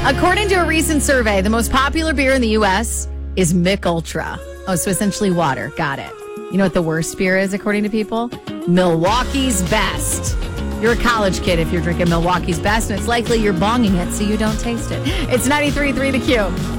According to a recent survey, the most popular beer in the U.S. is Mick Ultra. Oh, so essentially water. Got it. You know what the worst beer is, according to people? Milwaukee's Best. You're a college kid if you're drinking Milwaukee's Best, and it's likely you're bonging it so you don't taste it. It's 93.3 The Q.